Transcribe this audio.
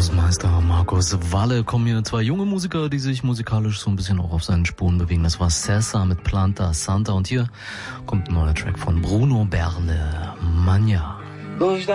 Großmeister Markus Walle. Kommen hier zwei junge Musiker, die sich musikalisch so ein bisschen auch auf seinen Spuren bewegen. Das war Cessa mit Planta Santa und hier kommt ein neuer Track von Bruno Berle, Magna.